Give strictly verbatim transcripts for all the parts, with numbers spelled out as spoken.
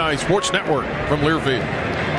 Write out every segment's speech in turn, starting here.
Illini Sports Network from Learfield.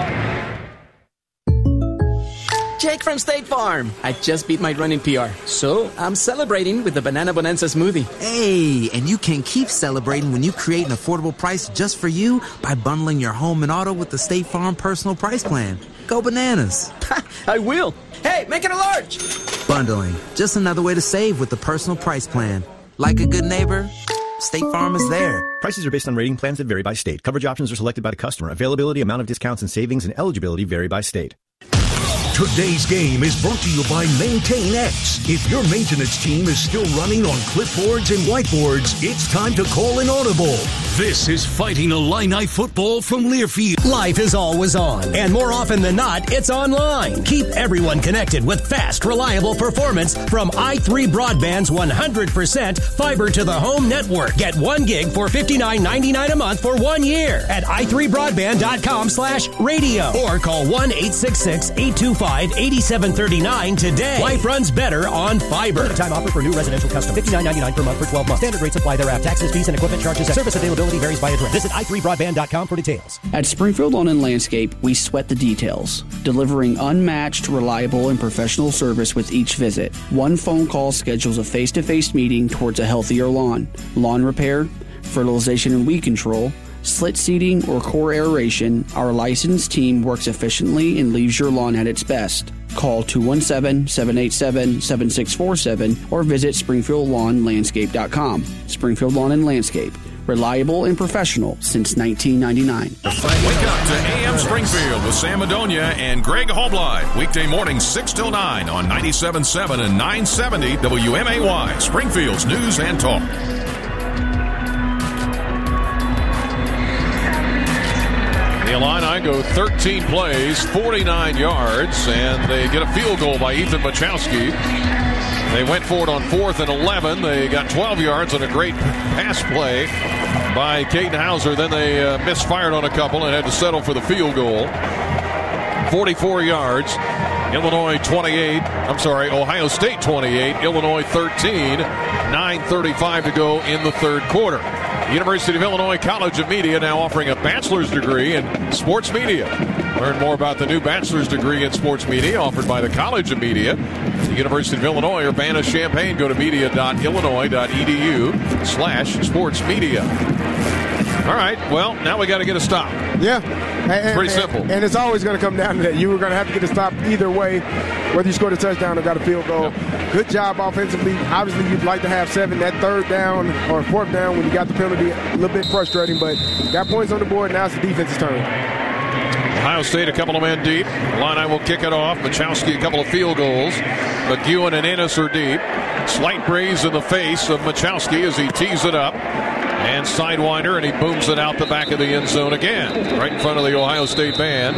Jake from State Farm. I just beat my running P R, so I'm celebrating with the Banana Bonanza smoothie. Hey, and you can keep celebrating when you create an affordable price just for you by bundling your home and auto with the State Farm Personal Price Plan. Go bananas. I will. Hey, make it a large. Bundling. Just another way to save with the Personal Price Plan. Like a good neighbor, State Farm is there. Prices are based on rating plans that vary by state. Coverage options are selected by the customer. Availability, amount of discounts and savings, and eligibility vary by state. Today's game is brought to you by Maintain X. If your maintenance team is still running on clipboards and whiteboards, it's time to call an audible. This is Fighting Illini football from Learfield. Life is always on, and more often than not, it's online. Keep everyone connected with fast, reliable performance from i three Broadband's one hundred percent fiber to the home network. Get one gig for fifty-nine ninety-nine a month for one year at i three broadband dot com slash radio or call one eight six six, eight two five, eight seven three nine today. Life runs better on fiber. Limited time offer for new residential customers. fifty-nine ninety-nine per month for twelve months. Standard rates apply thereafter. Taxes, fees, and equipment charges. Service availability varies by address. Visit i three broadband dot com for details. At Springfield Lawn and Landscape, we sweat the details, delivering unmatched, reliable, and professional service with each visit. One phone call schedules a face-to-face meeting towards a healthier lawn. Lawn repair, fertilization and weed control, slit seeding, or core aeration, our licensed team works efficiently and leaves your lawn at its best. Call two one seven, seven eight seven, seven six four seven or visit springfield lawn landscape dot com. Springfield Lawn and Landscape. Reliable and professional since nineteen ninety-nine. Wake up to A M Springfield with Sam Madonia and Greg Hallbleib. Weekday mornings six till nine on ninety-seven point seven and nine seventy W M A Y. Springfield's News and Talk. The Illini go thirteen plays, forty-nine yards, and they get a field goal by Ethan Machowski. They went for it on fourth and eleven. They got twelve yards on a great pass play by Caden Hauser. Then they uh, misfired on a couple and had to settle for the field goal. forty-four yards. Illinois twenty-eight. I'm sorry, Ohio State twenty-eight. Illinois thirteen. nine thirty-five to go in the third quarter. University of Illinois College of Media now offering a bachelor's degree in sports media. Learn more about the new bachelor's degree in sports media offered by the College of Media. The University of Illinois, Urbana-Champaign. Go to media dot illinois dot e d u slash sports media. All right, well, now we got to get a stop. Yeah. And, Pretty and, simple. And it's always going to come down to that. You were going to have to get a stop either way, whether you scored a touchdown or got a field goal. Yep. Good job offensively. Obviously, you'd like to have seven. That third down or fourth down when you got the penalty, a little bit frustrating, but got points on the board. Now it's the defense's turn. Ohio State a couple of men deep. Illini will kick it off. Machowski a couple of field goals. McEwen and Ennis are deep. Slight breeze in the face of Machowski as he tees it up. And sidewinder, and he booms it out the back of the end zone again, right in front of the Ohio State band.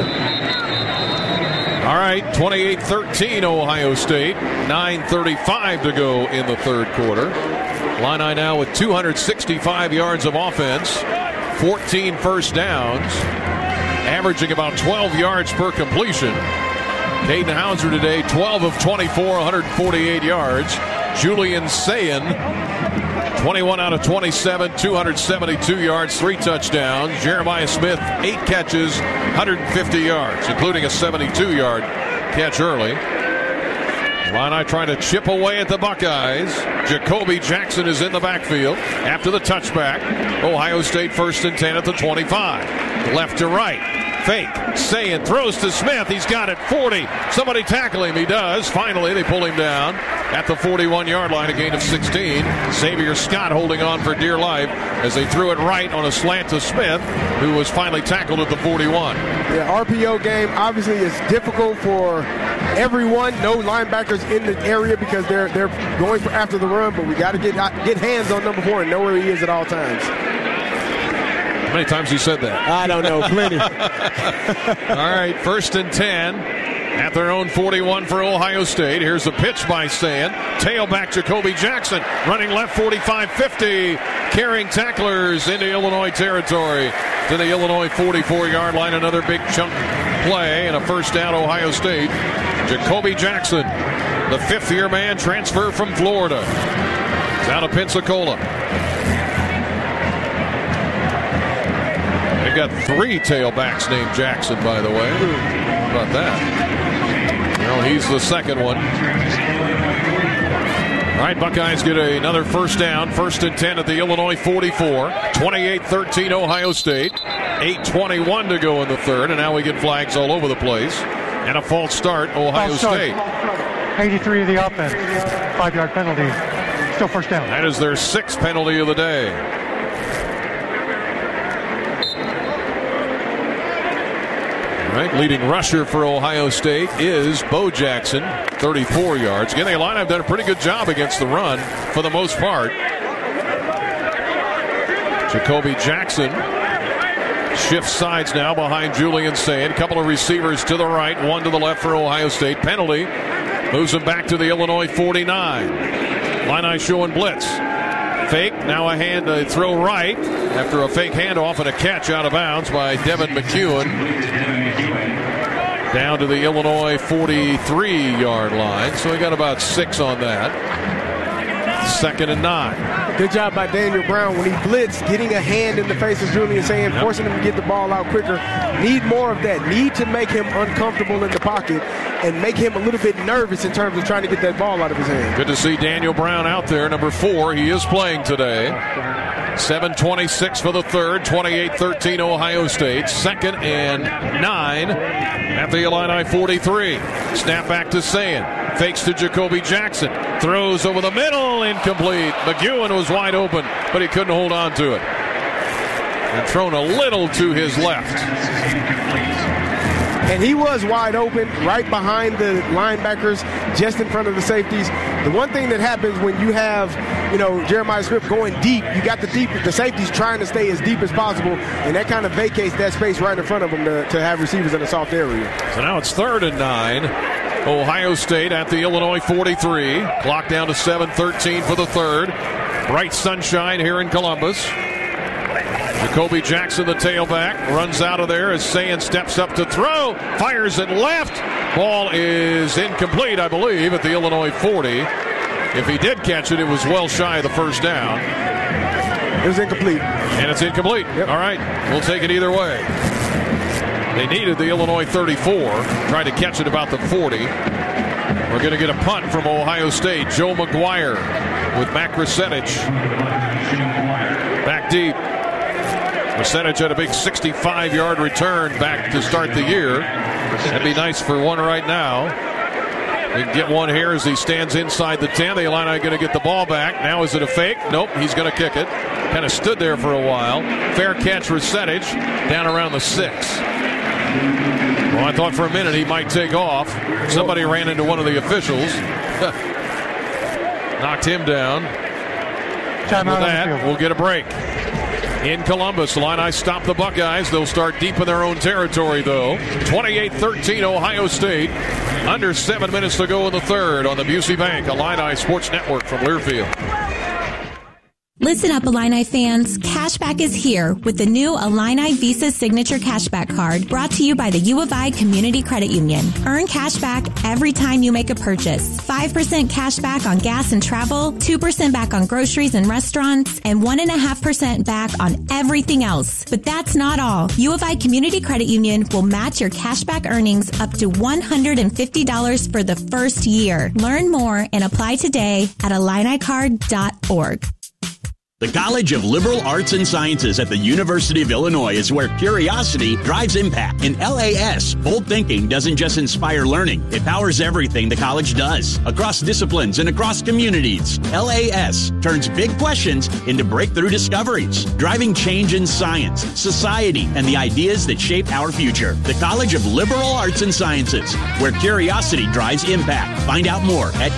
All right, twenty-eight thirteen Ohio State. nine thirty-five to go in the third quarter. Illini now with two hundred sixty-five yards of offense, fourteen first downs, averaging about twelve yards per completion. Caden Hauser today, twelve of twenty-four, one hundred forty-eight yards. Julian Sayin, twenty-one out of twenty-seven, two hundred seventy-two yards, three touchdowns. Jeremiah Smith, eight catches, one hundred fifty yards, including a seventy-two-yard catch early. Illini trying to chip away at the Buckeyes. Jacoby Jackson is in the backfield after the touchback. Ohio State first and ten at the twenty-five. Left to right. Fake. Sayin throws to Smith. He's got it. forty. Somebody tackle him. He does. Finally, they pull him down at the forty-one-yard line, a gain of sixteen. Xavier Scott holding on for dear life as they threw it right on a slant to Smith, who was finally tackled at the forty-one. Yeah, R P O game obviously is difficult for everyone. No linebackers in the area because they're they're going for after the run, but we got to get get hands on number four and know where he is at all times. How many times you said that? I don't know, plenty. All right, first and ten at their own forty-one for Ohio State. Here's a pitch by Sayin. Tailback Jacoby Jackson running left forty-five fifty, carrying tacklers into Illinois territory to the Illinois forty-four-yard line. Another big chunk play and a first down Ohio State. Jacoby Jackson, the fifth-year man, transfer from Florida. It's out of Pensacola. They've got three tailbacks named Jackson, by the way. How about that? Well, he's the second one. All right, Buckeyes get another first down. First and ten at the Illinois forty-four. twenty-eight thirteen Ohio State. eight twenty-one to go in the third, and now we get flags all over the place. And a false start, Ohio false start. State. eighty-three of the offense. Five-yard penalty. Still first down. That is their sixth penalty of the day. All right, leading rusher for Ohio State is Bo Jackson, thirty-four yards. Again, the Illini have done a pretty good job against the run for the most part. Jacoby Jackson shifts sides now behind Julian Sayin. A couple of receivers to the right, one to the left for Ohio State. Penalty moves him back to the Illinois forty-nine. Illini showing blitz. Fake, now a hand to throw right after a fake handoff and a catch out of bounds by Devin McEwen. Down to the Illinois forty-three yard line. So we got about six on that. Second and nine. Good job by Daniel Brown when he blitzed, getting a hand in the face of Julian Sayin, yep. forcing him to get the ball out quicker. Need more of that. Need to make him uncomfortable in the pocket and make him a little bit nervous in terms of trying to get that ball out of his hand. Good to see Daniel Brown out there, number four. He is playing today. seven twenty-six for the third, twenty-eight thirteen Ohio State. Second and nine at the Illini forty-three. Snap back to Sayin. Fakes to Jacoby Jackson. Throws over the middle, incomplete. McEwen was wide open, but he couldn't hold on to it. And thrown a little to his left. And he was wide open right behind the linebackers, just in front of the safeties. The one thing that happens when you have, you know, Jeremiah Swift going deep, you got the deep, the safeties trying to stay as deep as possible, and that kind of vacates that space right in front of them to, to have receivers in a soft area. So now it's third and nine. Ohio State at the Illinois forty-three. Clock down to seven thirteen for the third. Bright sunshine here in Columbus. Jacoby Jackson, the tailback, runs out of there as Sayin steps up to throw. Fires it left. Ball is incomplete, I believe, at the Illinois forty. If he did catch it, it was well shy of the first down. It was incomplete. And it's incomplete. Yep. All right, we'll take it either way. They needed the Illinois thirty-four. Tried to catch it about the forty. We're going to get a punt from Ohio State. Joe McGuire with Mac Rusetich. Back deep. Rusetich had a big sixty-five yard return back to start the year. That'd be nice for one right now. We can get one here as he stands inside the ten. The Illini going to get the ball back. Now is it a fake? Nope, he's going to kick it. Kind of stood there for a while. Fair catch, Rusetich, down around the six. Well, I thought for a minute he might take off. Somebody ran into one of the officials. Knocked him down. With that, we'll get a break. In Columbus, the Illini stop the Buckeyes. They'll start deep in their own territory, though. twenty-eight thirteen Ohio State. Under seven minutes to go in the third on the Busey Bank Illini Sports Network from Learfield. Listen up, Illini fans. Cashback is here with the new Illini Visa Signature Cashback Card brought to you by the U of I Community Credit Union. Earn cashback every time you make a purchase. five percent cashback on gas and travel, two percent back on groceries and restaurants, and one point five percent back on everything else. But that's not all. U of I Community Credit Union will match your cashback earnings up to one hundred fifty dollars for the first year. Learn more and apply today at Illini card dot org. The College of Liberal Arts and Sciences at the University of Illinois is where curiosity drives impact. In L A S, bold thinking doesn't just inspire learning, it powers everything the college does, across disciplines and across communities. L A S turns big questions into breakthrough discoveries, driving change in science, society, and the ideas that shape our future. The College of Liberal Arts and Sciences, where curiosity drives impact. Find out more at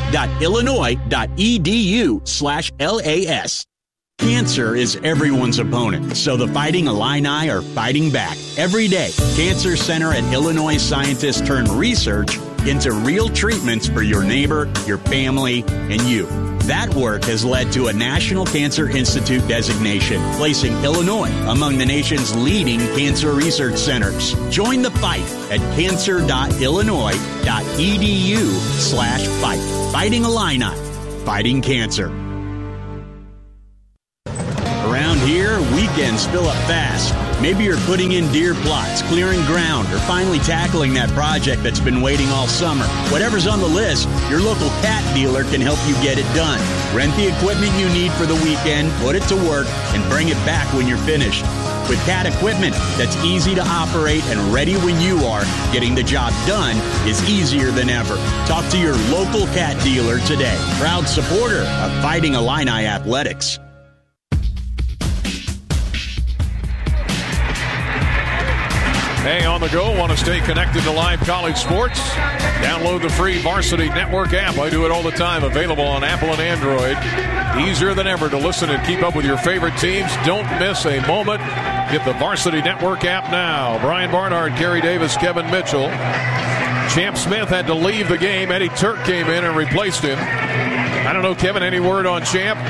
go.illinois.edu slash LAS. Cancer is everyone's opponent, so the Fighting Illini are fighting back. Every day, Cancer Center and Illinois scientists turn research into real treatments for your neighbor, your family, and you. That work has led to a National Cancer Institute designation, placing Illinois among the nation's leading cancer research centers. Join the fight at cancer.illinois.edu slash fight. Fighting Illini, fighting cancer. Around here, weekends fill up fast. Maybe you're putting in deer plots, clearing ground, or finally tackling that project that's been waiting all summer. Whatever's on the list, your local Cat dealer can help you get it done. Rent the equipment you need for the weekend, put it to work, and bring it back when you're finished. With Cat equipment that's easy to operate and ready when you are, getting the job done is easier than ever. Talk to your local Cat dealer today. Proud supporter of Fighting Illini Athletics. Hey, on the go, want to stay connected to live college sports? Download the free Varsity Network app. I do it all the time. Available on Apple and Android. Easier than ever to listen and keep up with your favorite teams. Don't miss a moment. Get the Varsity Network app now. Brian Barnhart, Kerry Davis, Kevin Mitchell. Champ Smith had to leave the game. Eddie Turk came in and replaced him. I don't know, Kevin, any word on Champ?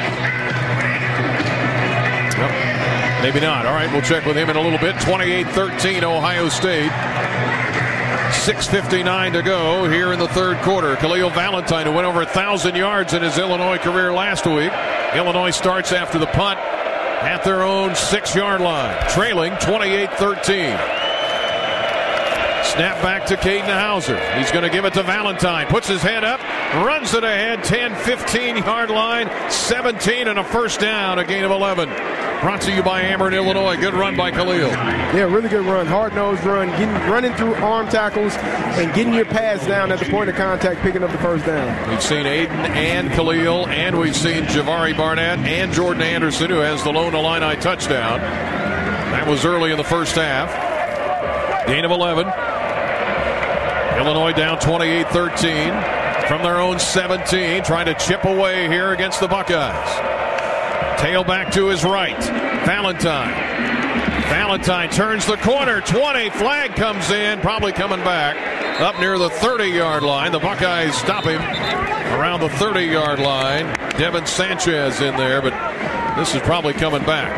Nope. Maybe not. All right, we'll check with him in a little bit. twenty-eight thirteen Ohio State. six fifty-nine to go here in the third quarter. Khalil Valentine, who went over one thousand yards in his Illinois career last week. Illinois starts after the punt at their own six-yard line, trailing twenty-eight thirteen. Snap back to Caden Hauser. He's going to give it to Valentine. Puts his head up, runs it ahead, ten, fifteen-yard line, seventeen, and a first down, a gain of eleven. Brought to you by Ameren, Illinois. Good run by Khalil. Yeah, really good run. Hard-nosed run, getting, running through arm tackles and getting your pads down at the point of contact, picking up the first down. We've seen Aiden and Khalil, and we've seen Javari Barnett and Jordan Anderson, who has the lone Illini touchdown. That was early in the first half. Gain of eleven. Illinois down twenty-eight thirteen from their own seventeen, trying to chip away here against the Buckeyes. Tailback to his right, Valentine. Valentine turns the corner, twenty, flag comes in, probably coming back up near the thirty-yard line. The Buckeyes stop him around the thirty-yard line. Devin Sanchez in there, but this is probably coming back.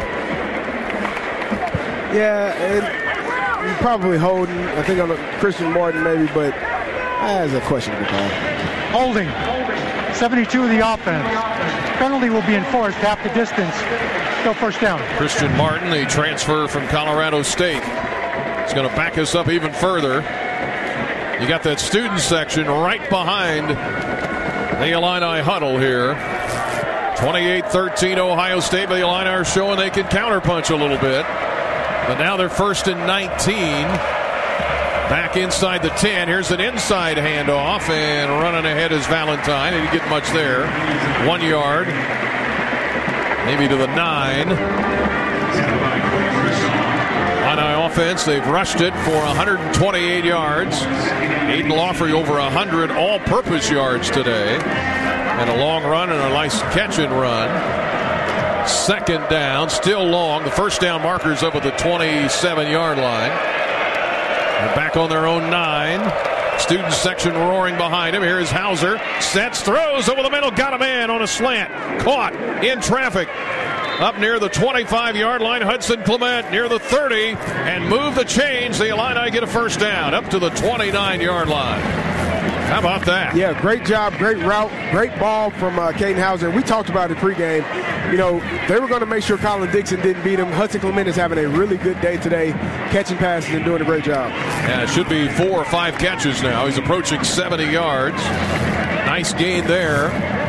Yeah, and probably holding, I think on Christian Martin maybe, but that's a questionable call. Holding. seventy-two of the offense. Penalty will be enforced half the distance. Go first down. Christian Martin, the transfer from Colorado State, is going to back us up even further. You got that student section right behind the Illini huddle here. twenty-eight thirteen Ohio State, but the Illini are showing they can counterpunch a little bit. But now they're first and nineteen. Back inside the ten. Here's an inside handoff, and running ahead is Valentine. He didn't get much there. One yard. Maybe to the nine. Illini offense, they've rushed it for one hundred twenty-eight yards. Aiden Lawfrey over one hundred all-purpose yards today. And a long run and a nice catch and run. Second down, still long. The first down marker's up at the twenty-seven-yard line. They're back on their own nine. Student section roaring behind him. Here is Hauser. Sets, throws over the middle. Got a man on a slant. Caught in traffic. Up near the twenty-five-yard line. Hudson Clement near the thirty. And move the chains. The Illini get a first down. Up to the twenty-nine-yard line. How about that? Yeah, great job, great route, great ball from uh, Caden Hauser. We talked about it pregame. You know, they were going to make sure Colin Dixon didn't beat him. Hudson Clement is having a really good day today, catching passes and doing a great job. Yeah, it should be four or five catches now. He's approaching seventy yards. Nice gain there.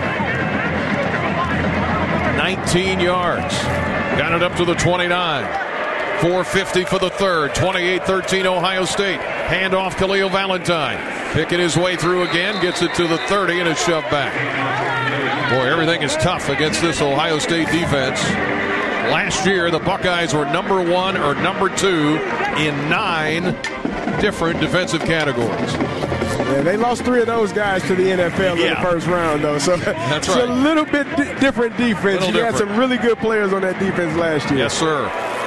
nineteen yards. Got it up to the twenty-nine. four fifty for the third. twenty-eight thirteen Ohio State. Handoff Khalil Valentine. Picking his way through again. Gets it to the thirty and is shoved back. Boy, everything is tough against this Ohio State defense. Last year, the Buckeyes were number one or number two in nine different defensive categories. Yeah, they lost three of those guys to the N F L yeah. in the first round, though. So that's it's right. a little bit di- different defense. You different. had some really good players on that defense last year. Yes, sir.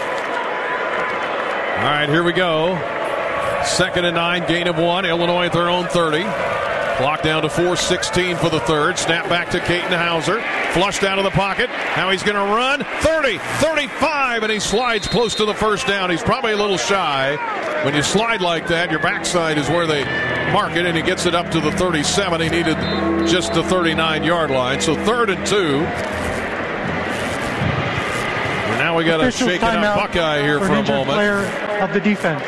All right, here we go. Second and nine, gain of one. Illinois at their own thirty. Clock down to four sixteen for the third. Snap back to Caden Hauser. Flushed out of the pocket. Now he's going to run. thirty, thirty-five, and he slides close to the first down. He's probably a little shy. When you slide like that, your backside is where they mark it, and he gets it up to the thirty-seven. He needed just the thirty-nine-yard line. So third and two. We're Now we got a shaken up Buckeye here for, for a injured moment. Player of the defense.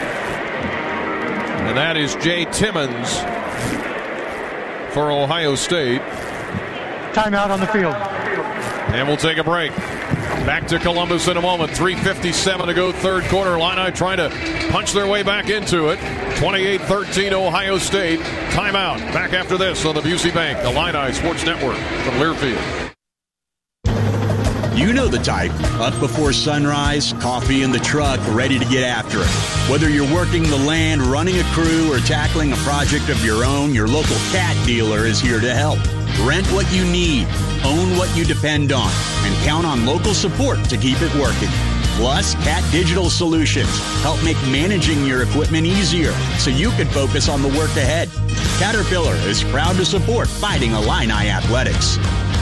And that is Jay Timmons for Ohio State. Timeout on the field. And we'll take a break. Back to Columbus in a moment. three fifty-seven to go, third quarter. Illini trying to punch their way back into it. twenty-eight thirteen Ohio State. Timeout. Back after this on the Busey Bank, the Illini Sports Network from Learfield. You know the type. Up before sunrise, coffee in the truck, ready to get after it. Whether you're working the land, running a crew, or tackling a project of your own, your local Cat dealer is here to help. Rent what you need, own what you depend on, and count on local support to keep it working. Plus, Cat Digital Solutions help make managing your equipment easier so you can focus on the work ahead. Caterpillar is proud to support Fighting Illini Athletics.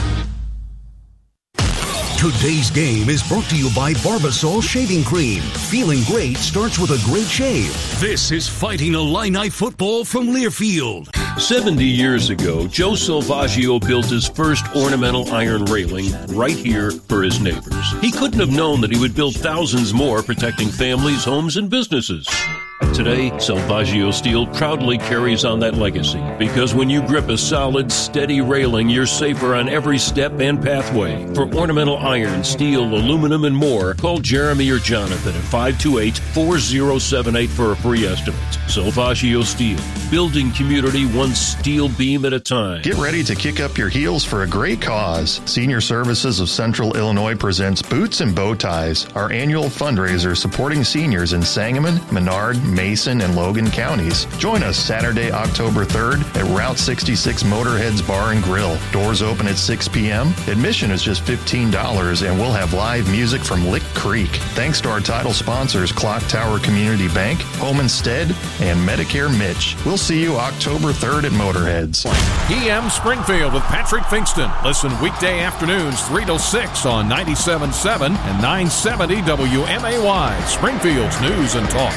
Today's game is brought to you by Barbasol Shaving Cream. Feeling great starts with a great shave. This is Fighting Illini football from Learfield. seventy years ago, Joe Salvaggio built his first ornamental iron railing right here for his neighbors. He couldn't have known that he would build thousands more protecting families, homes, and businesses. Today, Salvaggio Steel proudly carries on that legacy because when you grip a solid, steady railing, you're safer on every step and pathway. For ornamental iron, steel, aluminum, and more, call Jeremy or Jonathan at five two eight, four zero seven eight for a free estimate. Salvaggio Steel, building community one steel beam at a time. Get ready to kick up your heels for a great cause. Senior Services of Central Illinois presents Boots and Bow Ties, our annual fundraiser supporting seniors in Sangamon, Menard, Mason, and Logan counties. Join us Saturday, October third at Route sixty-six Motorheads Bar and Grill. Doors open at six p.m. Admission is just fifteen dollars, and we'll have live music from Lick Creek. Thanks to our title sponsors, Clock Tower Community Bank, Home Instead, and Medicare Mitch. We'll see you October third at Motorheads. P M Springfield with Patrick Finkston. Listen weekday afternoons three to six on ninety-seven point seven and nine seventy W M A Y. Springfield's News and Talk.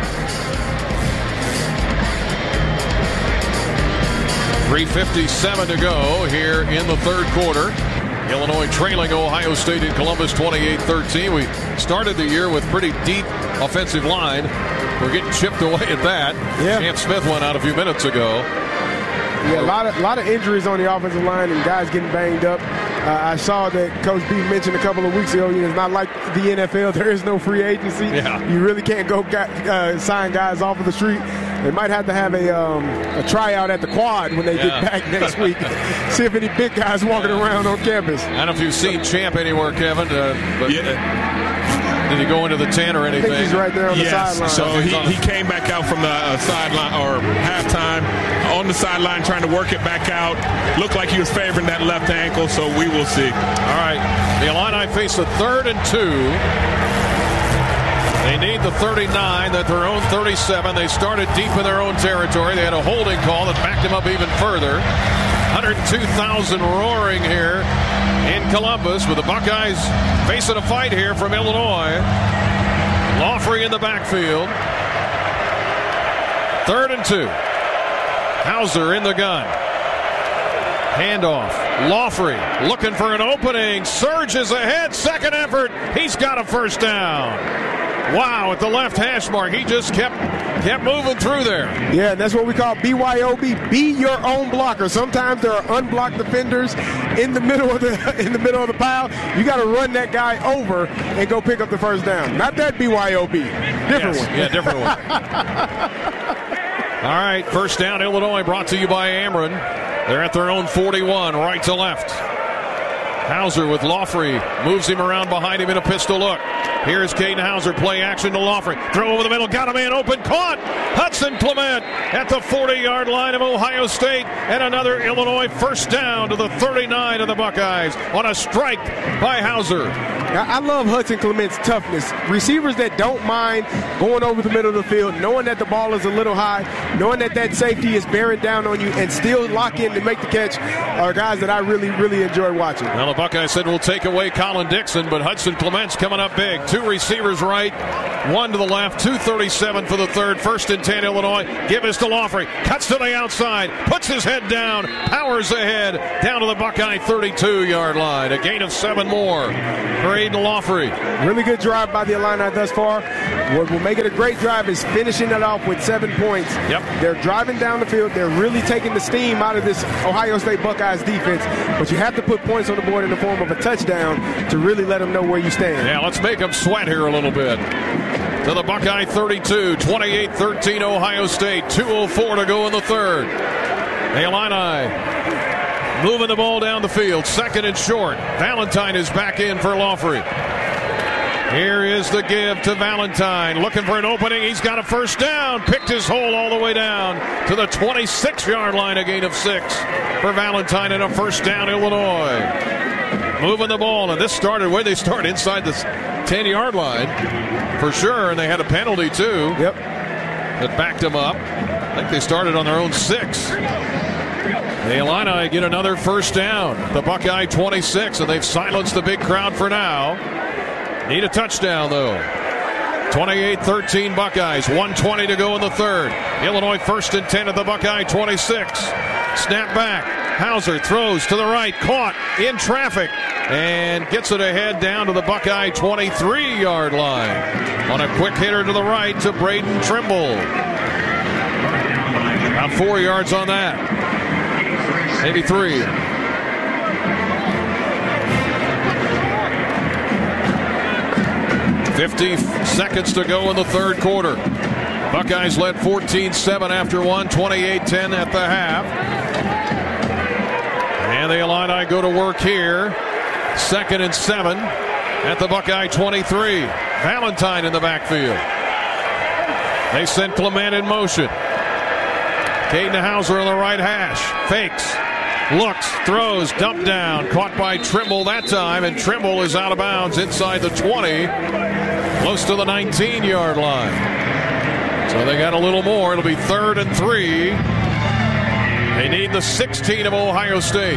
three fifty-seven to go here in the third quarter. Illinois trailing Ohio State in Columbus twenty-eight thirteen. We started the year with pretty deep offensive line. We're getting chipped away at that. Yeah. Champ Smith went out a few minutes ago. Yeah, a lot of, lot of injuries on the offensive line and guys getting banged up. Uh, I saw that Coach B mentioned a couple of weeks ago, you know, it's not like the N F L. There is no free agency. Yeah. You really can't go uh, sign guys off of the street. They might have to have a, um, a tryout at the Quad when they yeah. get back next week. See if any big guys walking around on campus. I don't know if you've seen Champ anywhere, Kevin, uh, but yeah. did he go into the tent or anything? I think he's right there on yes. the sideline. So he, he came back out from the uh, sideline or halftime on the sideline trying to work it back out. Looked like he was favoring that left ankle, so we will see. All right. The Illini face a third and two. They need the thirty-nine at their own thirty-seven. They started deep in their own territory. They had a holding call that backed them up even further. one hundred two thousand roaring here in Columbus with the Buckeyes facing a fight here from Illinois. Laughery in the backfield. Third and two. Hauser in the gun. Handoff. Laughery looking for an opening. Surges ahead. Second effort. He's got a first down. Wow, at the left hash mark, he just kept kept moving through there. Yeah, and that's what we call B Y O B. Be your own blocker. Sometimes there are unblocked defenders in the middle of the in the middle of the pile. You got to run that guy over and go pick up the first down. Not that B Y O B. Different yes, one. Yeah, different one. All right, first down, Illinois, brought to you by Ameren. They're at their own forty-one, right to left. Hauser with Laughery, moves him around behind him in a pistol look. Here's Caden Hauser, play action to Laughery. Throw over the middle, got a man open, caught. Hudson Clement at the forty-yard line of Ohio State. And another Illinois first down to the thirty-nine of the Buckeyes on a strike by Hauser. I love Hudson Clement's toughness. Receivers that don't mind going over the middle of the field, knowing that the ball is a little high, knowing that that safety is bearing down on you, and still lock in to make the catch are guys that I really, really enjoy watching. Well, the Buckeyes said we'll take away Colin Dixon, but Hudson Clement's coming up big. Two receivers right, one to the left, two thirty-seven for the third. First and ten, Illinois. Give us to Laughery. Cuts to the outside, puts his head down, powers ahead, down to the Buckeye thirty-two-yard line. A gain of seven more for Braden Lawfrey. Really good drive by the Illini thus far. What will make it a great drive is finishing it off with seven points. Yep. They're driving down the field. They're really taking the steam out of this Ohio State Buckeyes defense. But you have to put points on the board in the form of a touchdown to really let them know where you stand. Yeah, let's make them sweat here a little bit. To the Buckeye thirty-two, twenty-eight thirteen Ohio State. two oh four to go in the third. The Illini moving the ball down the field. Second and short. Valentine is back in for Lawfrey. Here is the give to Valentine. Looking for an opening. He's got a first down. Picked his hole all the way down to the twenty-six-yard line. A gain of six for Valentine and a first down, Illinois. Moving the ball. And this started where they start inside the ten-yard line for sure. And they had a penalty too. Yep. That backed them up. I think they started on their own six. The Illini get another first down. The Buckeye twenty-six, and they've silenced the big crowd for now. Need a touchdown, though. twenty-eight thirteen Buckeyes. one twenty to go in the third. Illinois first and ten at the Buckeye twenty-six. Snap back. Hauser throws to the right. Caught in traffic. And gets it ahead down to the Buckeye twenty-three-yard line. On a quick hitter to the right to Braden Trimble. About four yards on that. Maybe three. fifty seconds to go in the third quarter. Buckeyes led fourteen seven after one, twenty-eight ten at the half. And the Illini go to work here. Second and seven at the Buckeye twenty-three. Valentine in the backfield. They send Clement in motion. Caden Hauser on the right hash. Fakes. Looks, throws, dump down. Caught by Trimble that time, and Trimble is out of bounds inside the twenty. Close to the nineteen-yard line. So they got a little more. It'll be third and three. They need the sixteen of Ohio State.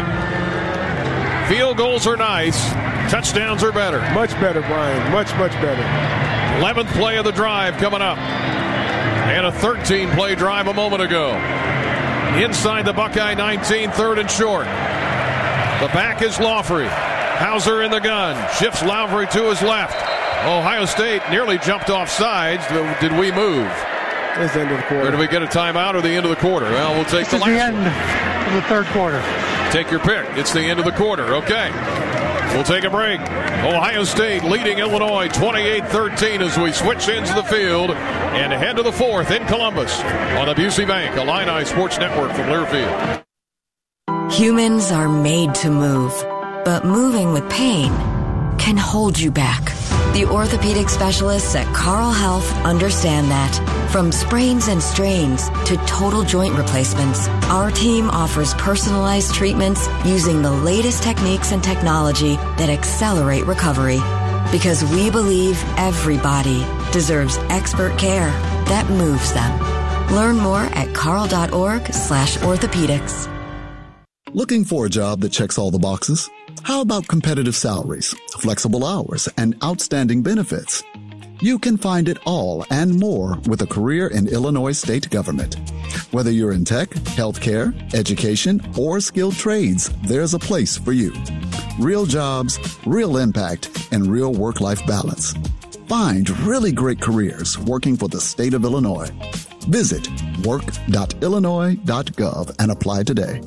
Field goals are nice. Touchdowns are better. Much better, Brian. Much, much better. eleventh play of the drive coming up. And a thirteen-play drive a moment ago. Inside the Buckeye nineteen, third and short. The back is Lawfrey. Hauser in the gun. Shifts Lawfrey to his left. Ohio State nearly jumped off sides. Did we move? It's the end of the quarter. Or did we get a timeout or the end of the quarter? Well, we'll take this the is last the end one. of the third quarter. Take your pick. It's the end of the quarter. Okay. We'll take a break. Ohio State leading Illinois twenty-eight thirteen as we switch ends of the field and head to the fourth in Columbus on the Busey Bank Illini Sports Network from Learfield. Humans are made to move, but moving with pain can hold you back. The orthopedic specialists at Carl Health understand that. From sprains and strains to total joint replacements, our team offers personalized treatments using the latest techniques and technology that accelerate recovery. Because we believe everybody deserves expert care that moves them. Learn more at carl.org slash orthopedics. Looking for a job that checks all the boxes? How about competitive salaries, flexible hours, and outstanding benefits? You can find it all and more with a career in Illinois state government. Whether you're in tech, healthcare, education, or skilled trades, there's a place for you. Real jobs, real impact, and real work-life balance. Find really great careers working for the state of Illinois. Visit work dot illinois dot gov and apply today.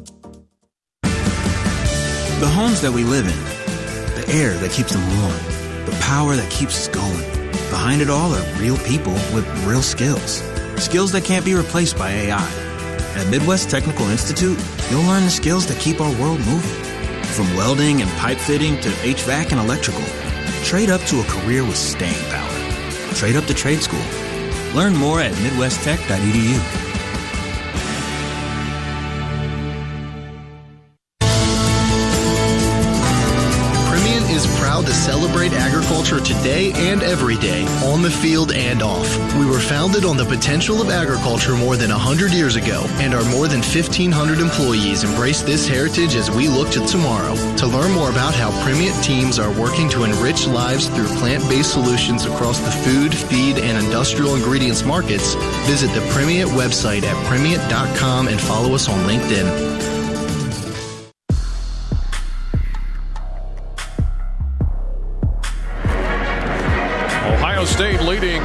The homes that we live in, the air that keeps them warm, the power that keeps us going. Behind it all are real people with real skills. Skills that can't be replaced by A I. At Midwest Technical Institute, you'll learn the skills that keep our world moving. From welding and pipe fitting to H V A C and electrical. Trade up to a career with staying power. Trade up to trade school. Learn more at midwest tech dot e d u. To celebrate agriculture today and every day, on the field and off. We were founded on the potential of agriculture more than one hundred years ago, and our more than fifteen hundred employees embrace this heritage as we look to tomorrow. To learn more about how Primient teams are working to enrich lives through plant-based solutions across the food, feed, and industrial ingredients markets, visit the Primient website at primient dot com and follow us on LinkedIn.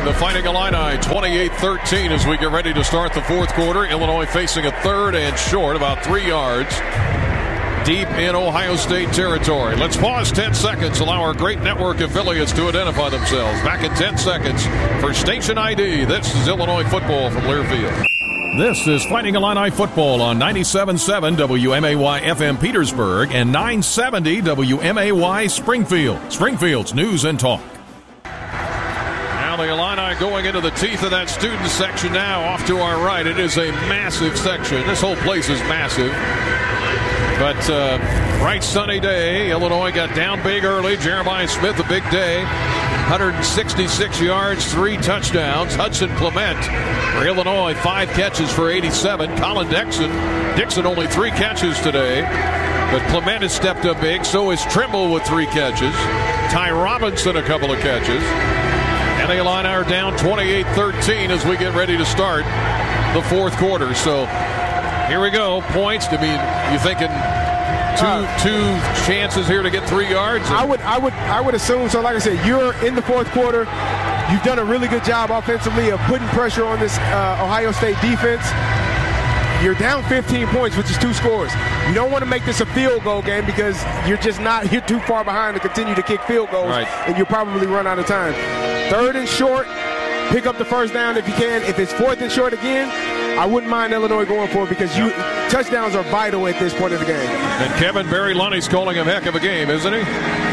leading the Fighting Illini twenty-eight thirteen as we get ready to start the fourth quarter. Illinois facing a third and short, about three yards deep in Ohio State territory. Let's pause ten seconds, allow our great network affiliates to identify themselves. Back in ten seconds for Station I D. This is Illinois football from Learfield. This is Fighting Illini football on ninety-seven point seven W M A Y F M Petersburg and nine seventy W M A Y Springfield. Springfield's news and talk. Now the Illini going into the teeth of that student section now off to our right. It is a massive section. This whole place is massive. But uh, bright sunny day. Illinois got down big early. Jeremiah Smith, a big day. one hundred sixty-six yards, three touchdowns. Hudson Clement for Illinois, five catches for eighty-seven. Colin Dixon, Dixon only three catches today. But Clement has stepped up big. So is Trimble with three catches. Ty Robinson, a couple of catches. And the Illini are down twenty-eight thirteen as we get ready to start the fourth quarter. So here we go. Points. I mean, you thinking two uh, two chances here to get three yards? Or? I would I would I would assume so. Like I said, you're in the fourth quarter. You've done a really good job offensively of putting pressure on this uh, Ohio State defense. You're down fifteen points, which is two scores. You don't want to make this a field goal game because you're just not you're too far behind to continue to kick field goals, right. And you'll probably run out of time. Third and short, pick up the first down if you can. If it's fourth and short again, I wouldn't mind Illinois going for it because you touchdowns are vital at this point of the game. And Kevin Barry Lunny's calling a heck of a game, isn't he?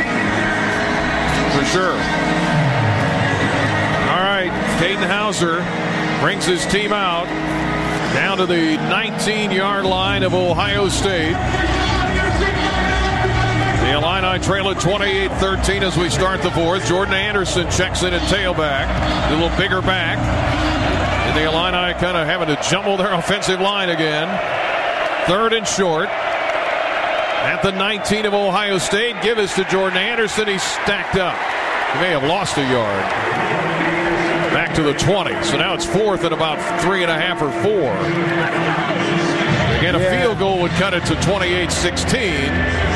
For sure. All right, Caden Hauser brings his team out down to the nineteen-yard line of Ohio State. The Illini trail at twenty-eight thirteen as we start the fourth. Jordan Anderson checks in at tailback, a little bigger back. And the Illini kind of having to jumble their offensive line again. Third and short. At the nineteen of Ohio State. Give us to Jordan Anderson. He's stacked up. He may have lost a yard. Back to the twenty. So now it's fourth and about three and a half or four. Again, a yeah. field goal would cut it to twenty-eight sixteen.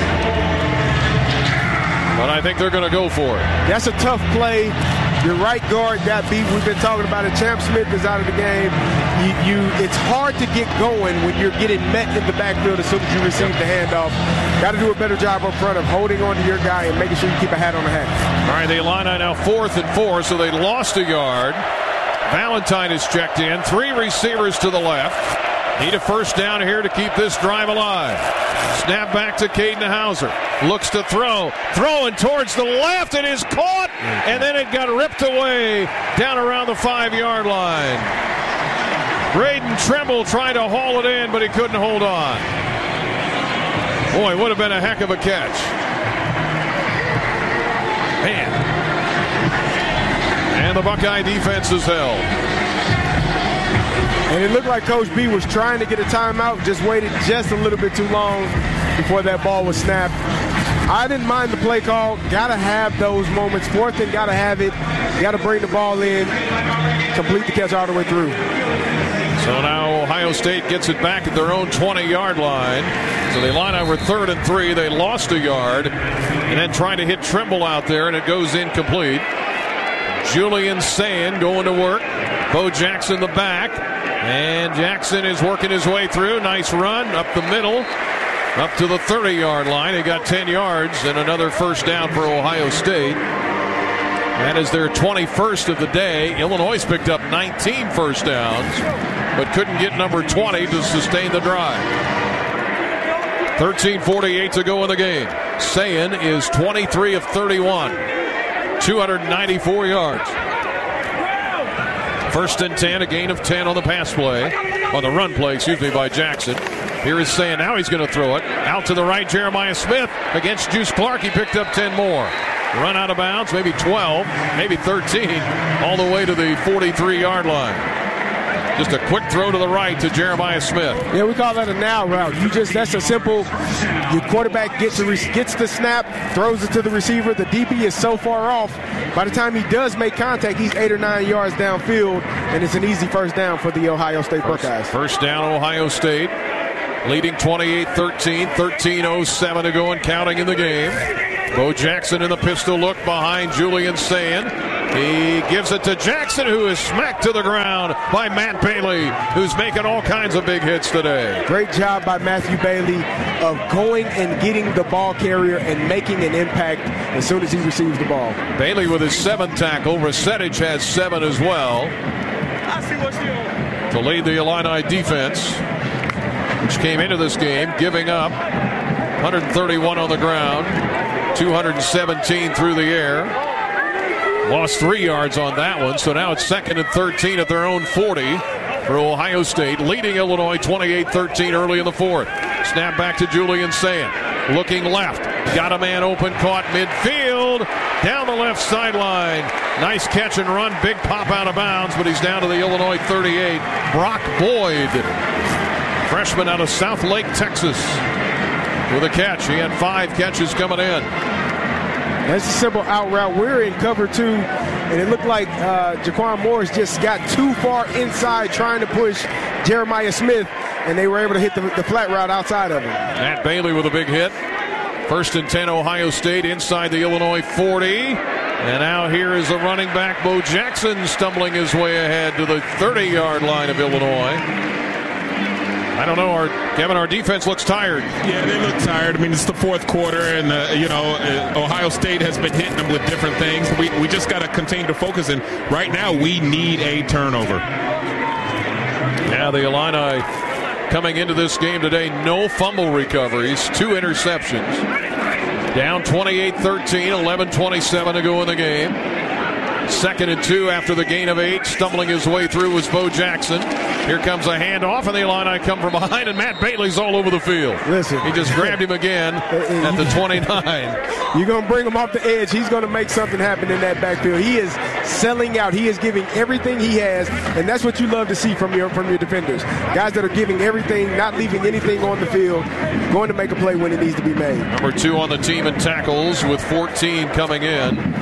But I think they're going to go for it. That's a tough play. Your right guard got beat. We've been talking about it. Champ Smith is out of the game. You, you, it's hard to get going when you're getting met in the backfield as soon as you receive the handoff. Got to do a better job up front of holding on to your guy and making sure you keep a hat on the hat. All right, the Illini now fourth and four, so they lost a yard. Valentine is checked in. Three receivers to the left. Need a first down here to keep this drive alive. Snap back to Caden Hauser. Looks to throw. Throwing towards the left. It is caught. And then it got ripped away down around the five-yard line. Braden Trimble tried to haul it in, but he couldn't hold on. Boy, it would have been a heck of a catch. Man. And the Buckeye defense is held. And it looked like Coach B was trying to get a timeout, just waited just a little bit too long before that ball was snapped. I didn't mind the play call. Got to have those moments. Fourth and got to have it. Got to bring the ball in, complete the catch all the way through. So now Ohio State gets it back at their own twenty-yard line. So the Illini were third and three. They lost a yard. And then trying to hit Trimble out there, and it goes incomplete. Julian Sayin going to work. Bo Jackson the back. And Jackson is working his way through. Nice run up the middle. Up to the thirty-yard line. He got ten yards and another first down for Ohio State. That is their twenty-first of the day. Illinois picked up nineteen first downs, but couldn't get number twenty to sustain the drive. thirteen forty-eight to go in the game. Sayin is twenty-three of thirty-one. two hundred ninety-four yards. First and ten, a gain of ten on the pass play. On the run play, excuse me, by Jackson. Here is Sayin. Now he's going to throw it. Out to the right, Jeremiah Smith against Juice Clark. He picked up ten more. Run out of bounds, maybe twelve, maybe thirteen, all the way to the forty-three-yard line. Just a quick throw to the right to Jeremiah Smith. Yeah, we call that a now route. You just that's a simple. Your quarterback gets the gets the snap, throws it to the receiver. The D B is so far off. By the time he does make contact, he's eight or nine yards downfield, and it's an easy first down for the Ohio State Buckeyes. First down, Ohio State, leading twenty-eight thirteen. thirteen oh seven to go and counting in the game. Bo Jackson in the pistol look behind Julian Sayin. He gives it to Jackson, who is smacked to the ground by Matt Bailey, who's making all kinds of big hits today. Great job by Matthew Bailey of going and getting the ball carrier and making an impact as soon as he receives the ball. Bailey with his seventh tackle. Resetich has seven as well to lead the Illini defense, which came into this game giving up one thirty-one on the ground, two seventeen through the air. Lost three yards on that one, so now it's second and thirteen at their own forty for Ohio State, leading Illinois twenty-eight thirteen early in the fourth. Snap back to Julian Sayin, looking left, got a man open, caught midfield, down the left sideline. Nice catch and run, big pop out of bounds, but he's down to the Illinois thirty-eight. Brock Boyd, freshman out of South Lake, Texas, with a catch. He had five catches coming in. That's a simple out route. We're in cover two, and it looked like uh, Jaquan Morris just got too far inside trying to push Jeremiah Smith, and they were able to hit the, the flat route outside of him. Matt Bailey with a big hit. First and ten, Ohio State inside the Illinois forty. And now here is the running back, Bo Jackson, stumbling his way ahead to the thirty-yard line of Illinois. I don't know, our Kevin, our defense looks tired. Yeah, they look tired. I mean, it's the fourth quarter, and, uh, you know, uh, Ohio State has been hitting them with different things. We, we just got to continue to focus, and right now we need a turnover. Yeah, the Illini coming into this game today, no fumble recoveries, two interceptions. Down twenty-eight thirteen, eleven twenty-seven to go in the game. Second and two after the gain of eight. Stumbling his way through was Bo Jackson. Here comes a handoff, and the Illini come from behind, and Matt Bailey's all over the field. Listen, he just grabbed him again at the twenty-nine. You're going to bring him off the edge. He's going to make something happen in that backfield. He is selling out. He is giving everything he has, and that's what you love to see from your from your defenders. Guys that are giving everything, not leaving anything on the field, going to make a play when it needs to be made. Number two on the team in tackles with fourteen coming in.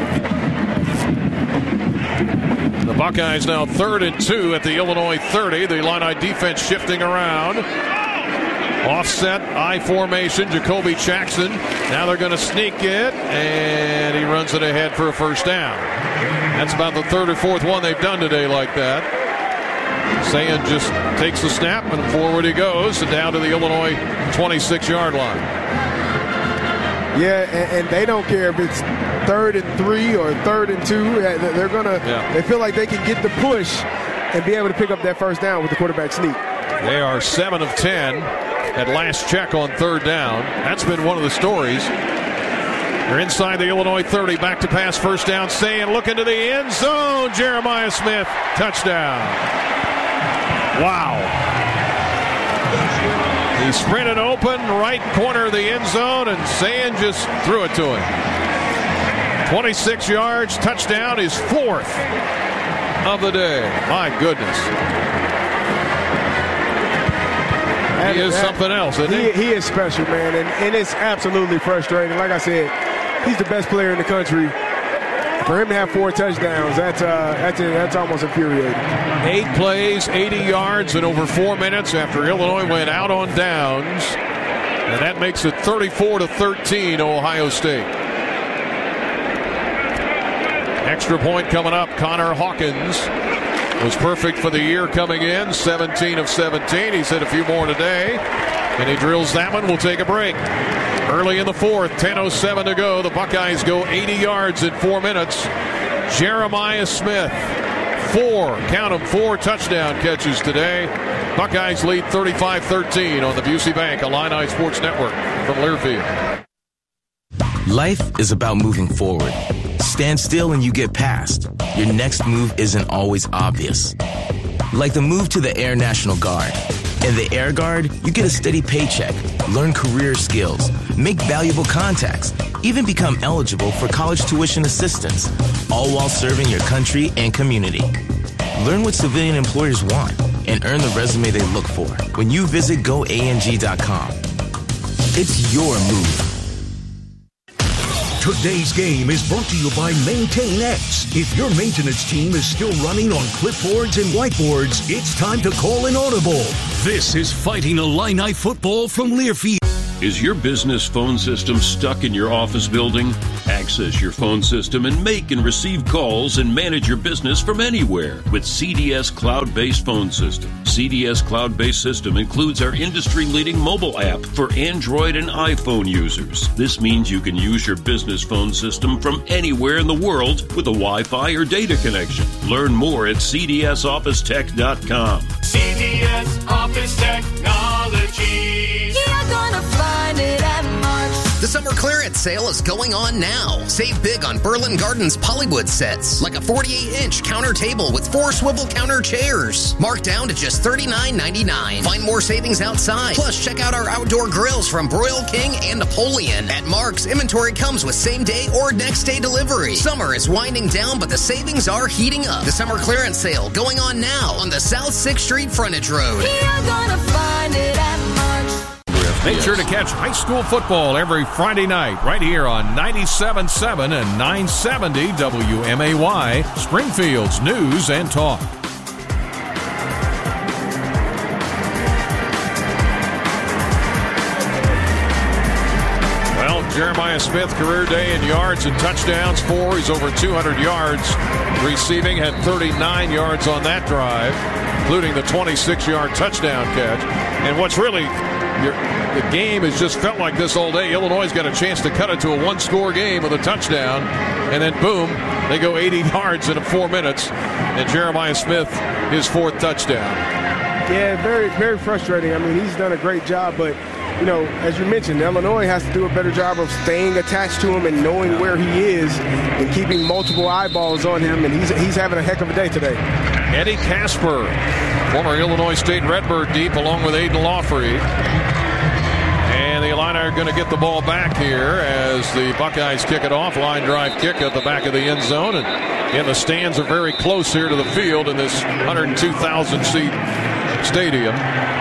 The Buckeyes now third and two at the Illinois thirty. The Illini defense shifting around. Offset, I formation, Jacoby Jackson. Now they're going to sneak it, and he runs it ahead for a first down. That's about the third or fourth one they've done today like that. Sayin just takes the snap, and forward he goes, and down to the Illinois twenty-six-yard line. Yeah, and, and they don't care if it's third and three or third and two. They're going to yeah. – they feel like they can get the push and be able to pick up that first down with the quarterback sneak. They are seven of ten at last check on third down. That's been one of the stories. They're inside the Illinois thirty. Back to pass, first down. Sayin looking to the end zone. Jeremiah Smith, touchdown. Wow. He sprinted open, right corner of the end zone, and Sayin just threw it to him. twenty-six yards, touchdown, his fourth of the day. My goodness. He is something else, isn't he? He, he is special, man, and, and it's absolutely frustrating. Like I said, he's the best player in the country. For him to have four touchdowns, that's uh, that's a, that's almost infuriating. Eight plays, eighty yards in over four minutes after Illinois went out on downs, and that makes it thirty-four to thirteen, Ohio State. Extra point coming up. Connor Hawkins was perfect for the year coming in, seventeen of seventeen. He's hit a few more today, and he drills that one. We'll take a break. Early in the fourth, ten oh seven to go. The Buckeyes go eighty yards in four minutes. Jeremiah Smith, four, count them, four touchdown catches today. Buckeyes lead thirty-five thirteen on the Busey Bank Illini Sports Network from Learfield. Life is about moving forward. Stand still and you get past. Your next move isn't always obvious. Like the move to the Air National Guard. In the Air Guard, you get a steady paycheck, learn career skills, make valuable contacts, even become eligible for college tuition assistance, all while serving your country and community. Learn what civilian employers want and earn the resume they look for when you visit go A N G dot com. It's your move. Today's game is brought to you by Maintain X. If your maintenance team is still running on clipboards and whiteboards, it's time to call an audible. This is Fighting Illini Football from Learfield. Is your business phone system stuck in your office building? Access your phone system and make and receive calls and manage your business from anywhere with C D S Cloud-Based Phone System. C D S Cloud-Based System includes our industry-leading mobile app for Android and iPhone users. This means you can use your business phone system from anywhere in the world with a Wi-Fi or data connection. Learn more at C D S office tech dot com. C D S Office Technology. You're gonna find it at Mark's. The summer clearance sale is going on now. Save big on Berlin Gardens Pollywood sets, like a forty-eight inch counter table with four swivel counter chairs. Marked down to just thirty-nine ninety-nine. Find more savings outside. Plus, check out our outdoor grills from Broil King and Napoleon. At Mark's, inventory comes with same day or next day delivery. Summer is winding down, but the savings are heating up. The summer clearance sale going on now on the South sixth Street frontage road. You're gonna find it at Mark's. Make sure to catch high school football every Friday night right here on ninety-seven point seven and nine seventy W M A Y, Springfield's News and Talk. Well, Jeremiah Smith, career day in yards and touchdowns, four. He's over two hundred yards receiving, had thirty-nine yards on that drive, including the twenty-six yard touchdown catch. And what's really... Your, the game has just felt like this all day. Illinois has got a chance to cut it to a one-score game with a touchdown, and then boom, they go eighty yards in four minutes, and Jeremiah Smith, his fourth touchdown. Yeah, very, very frustrating. I mean, he's done a great job, but, you know, as you mentioned, Illinois has to do a better job of staying attached to him and knowing where he is and keeping multiple eyeballs on him, and he's, he's having a heck of a day today. Eddie Casper, former Illinois State Redbird deep, along with Aiden Lawfrey. And the Illini are going to get the ball back here as the Buckeyes kick it off. Line drive kick at the back of the end zone. And, and the stands are very close here to the field in this one hundred two thousand seat stadium.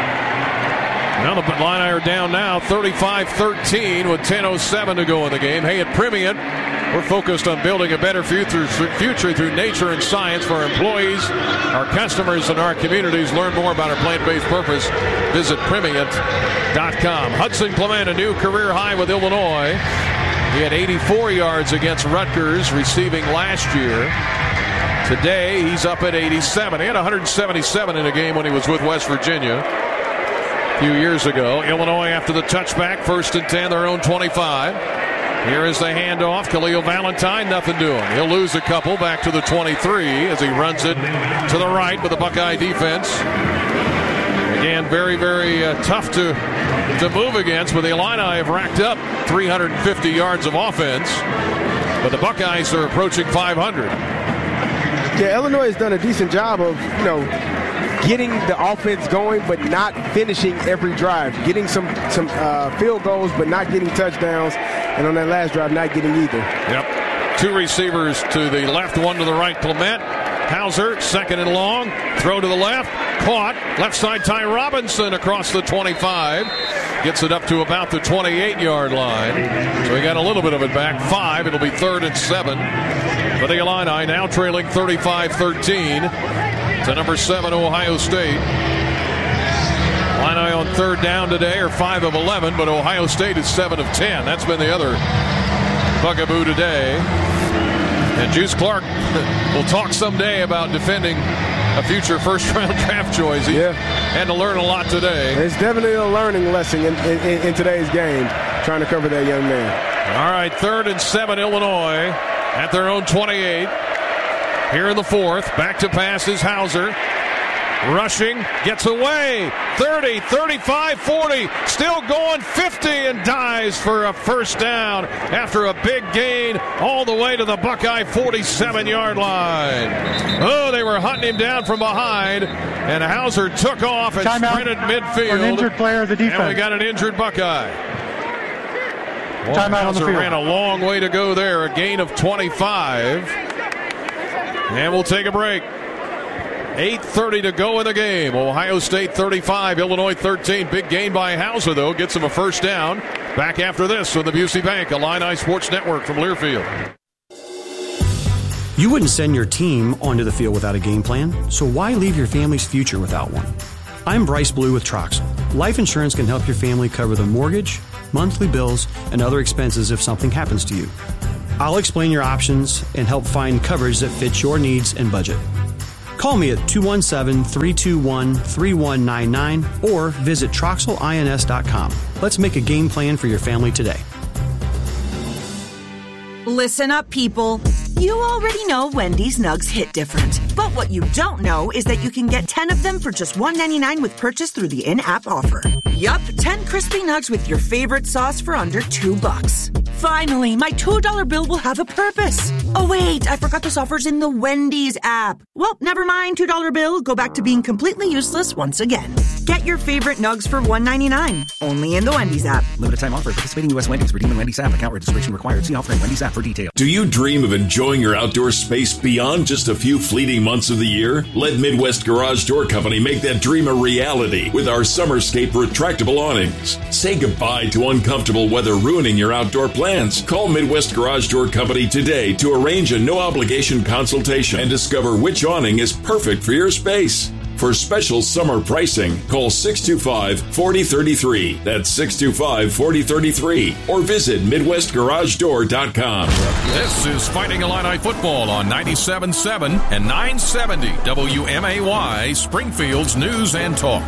Now the Illini are down now thirty-five thirteen with ten oh seven to go in the game. Hey, at Primient, we're focused on building a better future, future through nature and science for our employees, our customers, and our communities. Learn more about our plant-based purpose. Visit Primient dot com. Hudson Clement, a new career high with Illinois. He had eighty-four yards against Rutgers receiving last year. Today, he's up at eighty-seven. He had one hundred seventy-seven in a game when he was with West Virginia a few years ago. Illinois after the touchback, first and ten, their own twenty-five. Here is the handoff. Khalil Valentine, nothing doing. He'll lose a couple back to the twenty-three as he runs it to the right with the Buckeye defense. Again, very, very uh, tough to, to move against, but the Illini have racked up three hundred fifty yards of offense, but the Buckeyes are approaching five hundred. Yeah, Illinois has done a decent job of, you know, getting the offense going, but not finishing every drive. Getting some some uh, field goals, but not getting touchdowns. And on that last drive, not getting either. Yep. Two receivers to the left, one to the right. Clement. Hauser, second and long. Throw to the left. Caught. Left side, Ty Robinson across the twenty-five. Gets it up to about the twenty-eight yard line. So he got a little bit of it back. Five. It'll be third and seven. For the Illini now trailing thirty-five thirteen to number seven, Ohio State. Illini on third down today are five of eleven, but Ohio State is seven of ten. That's been the other bugaboo today. And Juice Clark will talk someday about defending a future first-round draft choice. He yeah. had to learn a lot today. It's definitely a learning lesson in, in, in today's game, trying to cover that young man. All right, third and seven, Illinois at their own twenty-eight. Here in the fourth, back to pass is Hauser. Rushing, gets away, thirty, thirty-five, forty, still going fifty and dives for a first down after a big gain all the way to the Buckeye forty-seven yard line. Oh, they were hunting him down from behind, and Hauser took off and Time sprinted out. midfield. An injured player of the defense. And we got an injured Buckeye. Well, Time out on the Hauser field. ran a long way to go there, a gain of twenty-five. And we'll take a break. eight thirty to go in the game. Ohio State thirty-five, Illinois thirteen. Big gain by Hauser, though. Gets him a first down. Back after this on the Busey Bank, Illini Sports Network from Learfield. You wouldn't send your team onto the field without a game plan, so why leave your family's future without one? I'm Bryce Blue with Troxel. Life insurance can help your family cover the mortgage, monthly bills, and other expenses if something happens to you. I'll explain your options and help find coverage that fits your needs and budget. Call me at two one seven, three two one, three one nine nine or visit Troxel Ins dot com. Let's make a game plan for your family today. Listen up, people. You already know Wendy's Nugs hit different. But what you don't know is that you can get ten of them for just one dollar and ninety-nine cents with purchase through the in-app offer. Yup, ten crispy nugs with your favorite sauce for under two bucks. Finally, my two dollar bill will have a purpose. Oh wait, I forgot this offer's in the Wendy's app. Well, never mind, two dollar bill. Go back to being completely useless once again. Get your favorite nugs for one dollar and ninety-nine cents. Only in the Wendy's app. Limited time offer. Participating U S Wendy's. Redeem in Wendy's app. Account registration required. See offer in Wendy's app for details. Do you dream of enjoying your outdoor space beyond just a few fleeting months of the year? Let Midwest Garage Door Company make that dream a reality with our Summerscape retractable awnings. Say goodbye to uncomfortable weather ruining your outdoor plans. Call Midwest Garage Door Company today to arrange a no-obligation consultation and discover which awning is perfect for your space. For special summer pricing, call six two five, four zero three three. That's six two five, four zero three three. Or visit Midwest Garage Door dot com. This is Fighting Illini Football on ninety-seven point seven and nine seventy W M A Y, Springfield's News and Talk.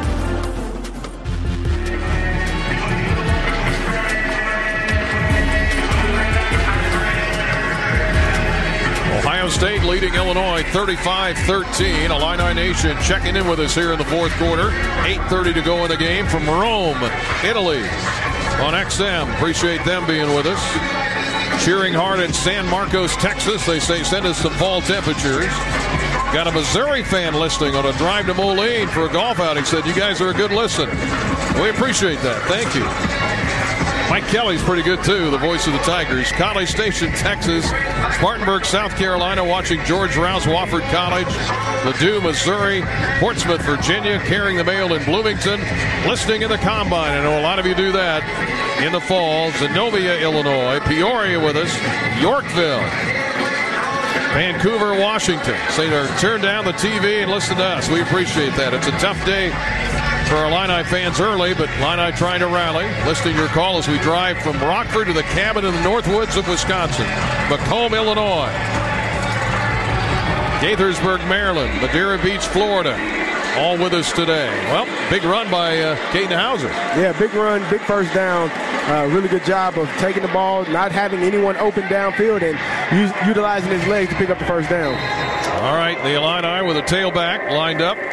Ohio State leading Illinois thirty-five thirteen. Illini Nation checking in with us here in the fourth quarter. eight thirty to go in the game from Rome, Italy on X M. Appreciate them being with us. Cheering hard in San Marcos, Texas. They say send us some fall temperatures. Got a Missouri fan listening on a drive to Moline for a golf outing. Said, you guys are a good listen. We appreciate that. Thank you. Mike Kelly's pretty good, too, the voice of the Tigers. College Station, Texas. Spartanburg, South Carolina, watching George Rouse, Wofford College. Ladue, Missouri. Portsmouth, Virginia, carrying the mail in Bloomington. Listening in the Combine. I know a lot of you do that in the fall. Zenobia, Illinois. Peoria with us. Yorkville. Vancouver, Washington. Say, turn down the T V and listen to us. We appreciate that. It's a tough day for our Illini fans early, but Illini trying to rally. Listening to your call as we drive from Rockford to the cabin in the north woods of Wisconsin. Macomb, Illinois. Gaithersburg, Maryland. Madeira Beach, Florida. All with us today. Well, big run by uh, Caden Hauser. Yeah, big run, big first down. Uh, really good job of taking the ball, not having anyone open downfield, and use, utilizing his legs to pick up the first down. All right, the Illini with a tailback lined up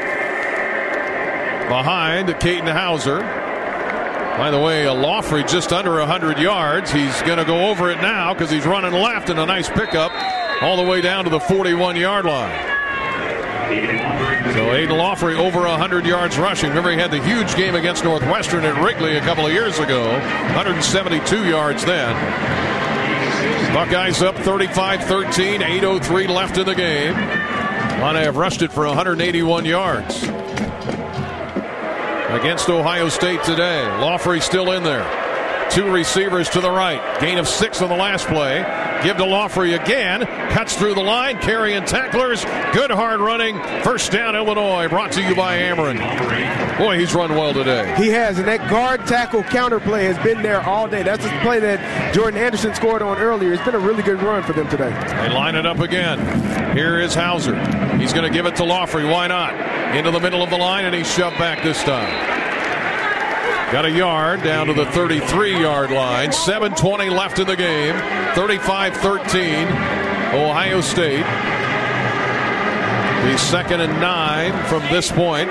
behind Caden Hauser. By the way, Lawfrey just under one hundred yards. He's going to go over it now because he's running left, and a nice pickup all the way down to the forty-one-yard line. So Aiden Lawfrey over one hundred yards rushing. Remember, he had the huge game against Northwestern at Wrigley a couple of years ago. one hundred seventy-two yards then. Buckeyes up thirty-five thirteen. eight oh three left in the game. Illini have rushed it for one hundred eighty-one yards against Ohio State today. Lawfrey still in there. Two receivers to the right. Gain of six on the last play. Give to Lawfrey again. Cuts through the line. Carrying tacklers. Good hard running. First down, Illinois. Brought to you by Ameren. Boy, he's run well today. He has, and that guard tackle counter play has been there all day. That's the play that Jordan Anderson scored on earlier. It's been a really good run for them today. They line it up again. Here is Hauser. He's going to give it to Lawfrey. Why not? Into the middle of the line, and he's shoved back this time. Got a yard down to the thirty-three-yard line. seven twenty left in the game. thirty-five thirteen, Ohio State. The second and nine from this point.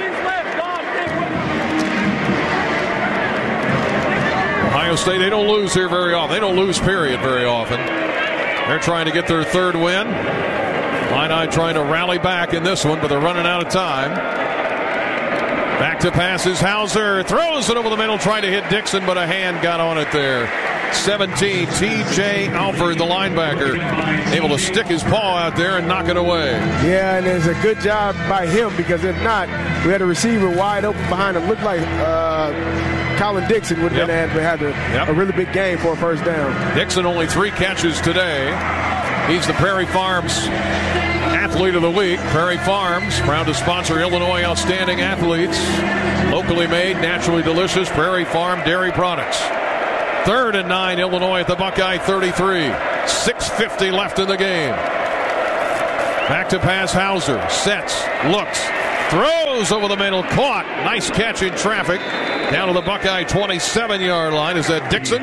Ohio State, they don't lose here very often. They don't lose, period, very often. They're trying to get their third win. Illini trying to rally back in this one, but they're running out of time. Back to passes. Hauser throws it over the middle, trying to hit Dixon, but a hand got on it there. seventeen, T J Alford, the linebacker, able to stick his paw out there and knock it away. Yeah, and it's a good job by him, because if not, we had a receiver wide open behind him. Looked like uh, Colin Dixon would have yep. been had a, yep. a really big game for a first down. Dixon only three catches today. He's the Prairie Farms Athlete of the Week. Prairie Farms, proud to sponsor Illinois Outstanding Athletes. Locally made, naturally delicious Prairie Farm dairy products. Third and nine, Illinois at the Buckeye thirty-three. six fifty left in the game. Back to pass, Hauser. Sets, looks, throws over the middle, caught. Nice catch in traffic. Down to the Buckeye twenty-seven-yard line. Is that Dixon?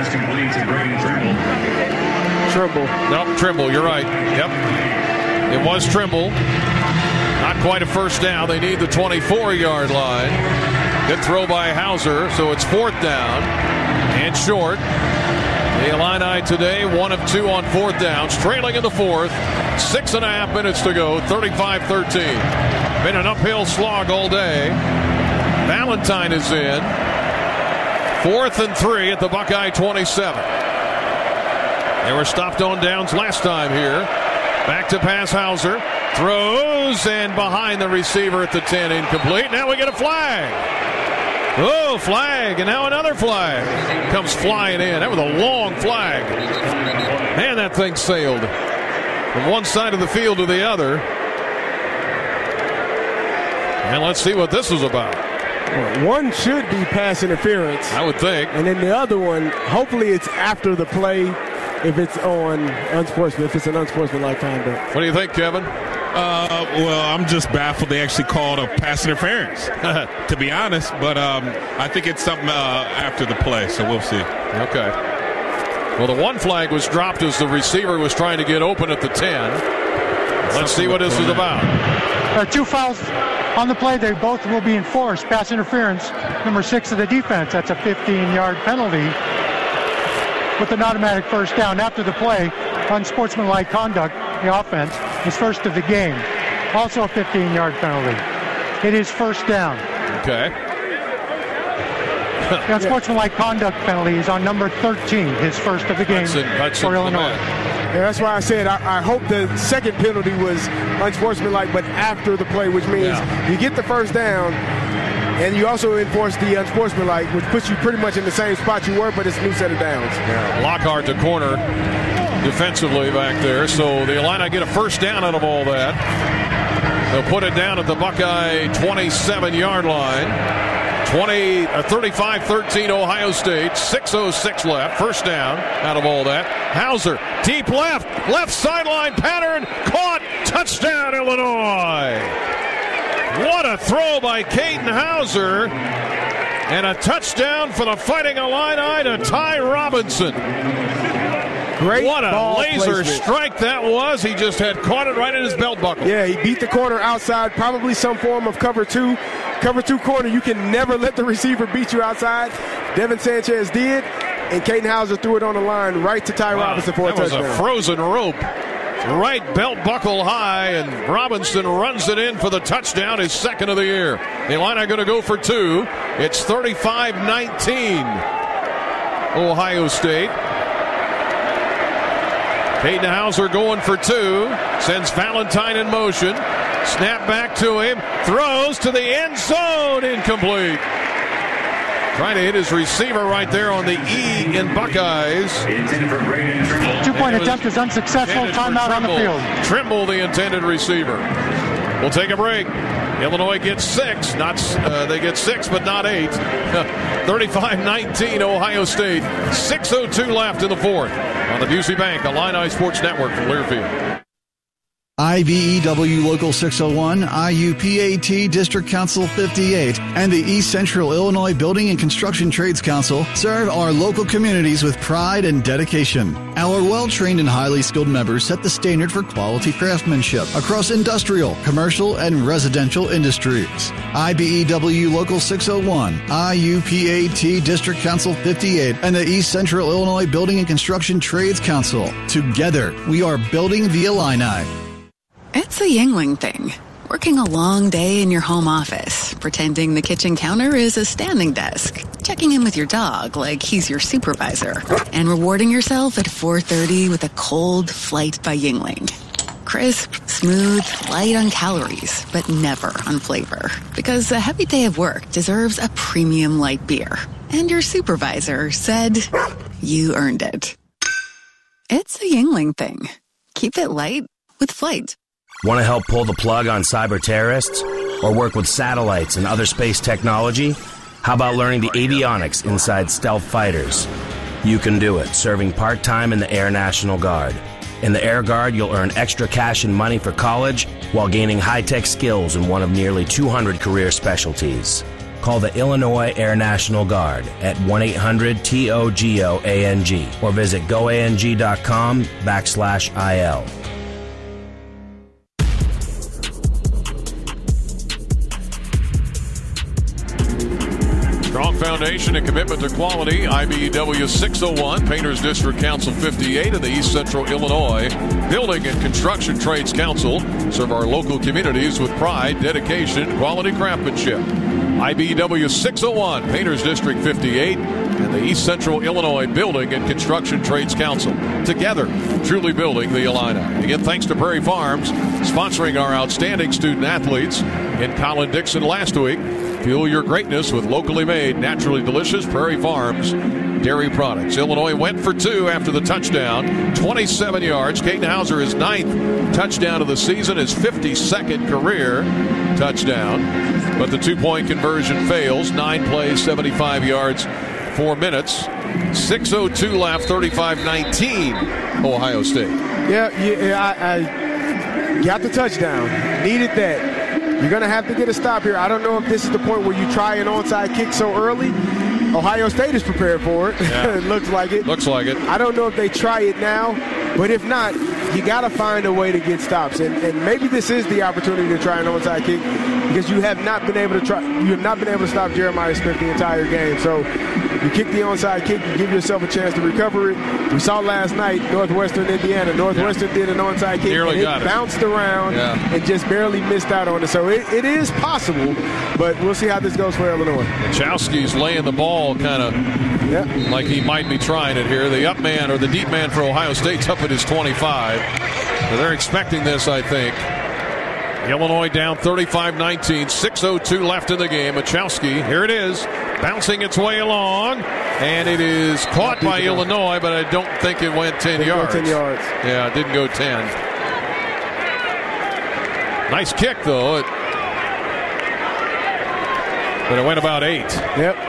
Trimble. No, Trimble, you're right. Yep. It was Trimble. Not quite a first down. They need the twenty-four-yard line. Good throw by Hauser, so it's fourth down and short. The Illini today, one of two on fourth downs, trailing in the fourth. Six and a half minutes to go, thirty-five thirteen. Been an uphill slog all day. Valentine is in. Fourth and three at the Buckeye twenty-seven. They were stopped on downs last time here. Back to pass, Hauser. Throws and behind the receiver at the ten, incomplete. Now we get a flag. Oh, flag, and now another flag comes flying in. That was a long flag. Man, that thing sailed from one side of the field to the other. And let's see what this is about. Well, one should be pass interference, I would think. And then the other one, hopefully it's after the play if it's on unsportsmanlike, if it's an unsportsmanlike conduct. What do you think, Kevin? Uh, well, I'm just baffled they actually called a pass interference, to be honest. But um, I think it's something uh, after the play, so we'll see. Okay. Well, the one flag was dropped as the receiver was trying to get open at the ten. Let's see what this is about. Uh, two fouls on the play. They both will be enforced. Pass interference, number six of the defense. That's a fifteen-yard penalty with an automatic first down. After the play, unsportsmanlike conduct, the offense is first of the game. Also a fifteen-yard penalty. It is first down. Okay. The unsportsmanlike conduct penalty is on number thirteen, his first of the game Hudson, Hudson for Illinois. Yeah, that's why I said I, I hope the second penalty was unsportsmanlike, but after the play, which means yeah. you get the first down, and you also enforce the unsportsmanlike, which puts you pretty much in the same spot you were, but it's a new set of downs. Yeah. Lockhart to corner defensively back there. So the Illini get a first down out of all that. They'll put it down at the Buckeye twenty-seven-yard line. twenty, uh, thirty-five thirteen Ohio State. six oh six left. First down out of all that. Hauser, deep left. Left sideline pattern. Caught. Touchdown, Illinois. What a throw by Caden Hauser. And a touchdown for the Fighting Illini to Ty Robinson. Great what a ball laser placement. strike that was. He just had caught it right in his belt buckle. Yeah, he beat the corner outside, probably some form of cover two. Cover two corner, you can never let the receiver beat you outside. Devin Sanchez did, and Caden Hauser threw it on the line right to Ty wow, Robinson for a touchdown. That was a frozen rope. Right belt buckle high, and Robinson runs it in for the touchdown, his second of the year. The Illini are going to go for two. It's thirty-five nineteen Ohio State. Caden Hauser going for two. Sends Valentine in motion. Snap back to him. Throws to the end zone. Incomplete. Trying to hit his receiver right there on the E in Buckeyes. Two-point attempt is unsuccessful. Timeout on the field. Trimble, the intended receiver. We'll take a break. Illinois gets six. Not uh, they get six, but not eight. thirty-five nineteen Ohio State. six oh two left in the fourth on the Busey Bank Illini Sports Network from Learfield. I B E W Local six oh one, I U P A T District Council fifty-eight, and the East Central Illinois Building and Construction Trades Council serve our local communities with pride and dedication. Our well-trained and highly skilled members set the standard for quality craftsmanship across industrial, commercial, and residential industries. I B E W Local six oh one, I U P A T District Council fifty-eight, and the East Central Illinois Building and Construction Trades Council. Together, we are building the Illini. It's a Yingling thing. Working a long day in your home office, pretending the kitchen counter is a standing desk, checking in with your dog like he's your supervisor, and rewarding yourself at four thirty with a cold Flight by Yingling. Crisp, smooth, light on calories, but never on flavor. Because a heavy day of work deserves a premium light beer. And your supervisor said you earned it. It's a Yingling thing. Keep it light with Flight. Want to help pull the plug on cyber terrorists? Or work with satellites and other space technology? How about learning the avionics inside stealth fighters? You can do it, serving part-time in the Air National Guard. In the Air Guard, you'll earn extra cash and money for college while gaining high-tech skills in one of nearly two hundred career specialties. Call the Illinois Air National Guard at one eight hundred T O G O A N G or visit goang.com backslash IL. Strong foundation and commitment to quality. I B E W six oh one, Painters District Council fifty-eight, and the East Central Illinois Building and Construction Trades Council serve our local communities with pride, dedication, quality craftsmanship. I B E W six oh one, Painters District fifty-eight, and the East Central Illinois Building and Construction Trades Council. Together, truly building the Illini. Again, thanks to Prairie Farms, sponsoring our outstanding student athletes in Colin Dixon last week. Fuel your greatness with locally made, naturally delicious Prairie Farms dairy products. Illinois went for two after the touchdown, twenty-seven yards. Caden Hauser, his ninth touchdown of the season, his fifty-second career touchdown. But the two-point conversion fails. Nine plays, seventy-five yards, four minutes. six oh two left, thirty-five nineteen, Ohio State. Yeah, yeah, I, I got the touchdown. Needed that. You're going to have to get a stop here. I don't know if this is the point where you try an onside kick so early. Ohio State is prepared for it. Yeah. It looks like it. Looks like it. I don't know if they try it now, but if not, you got to find a way to get stops. And, and maybe this is the opportunity to try an onside kick because you have not been able to try. You have not been able to stop Jeremiah Smith the entire game. So you kick the onside kick, you give yourself a chance to recover it. We saw last night Northwestern Indiana. Northwestern yeah. did an onside kick, Nearly and it, got it bounced around yeah. and just barely missed out on it. So it, it is possible, but we'll see how this goes for Illinois. Chowski's laying the ball kind of yeah. like he might be trying it here. The up man or the deep man for Ohio State's up at his twenty-five. So they're expecting this, I think. Illinois down thirty-five nineteen, six oh two left in the game. Machowski, here it is, bouncing its way along, and it is caught by Illinois, but I don't think it went ten yards. ten yards. Yeah, it didn't go ten. Nice kick, though. It, but it went about eight. Yep.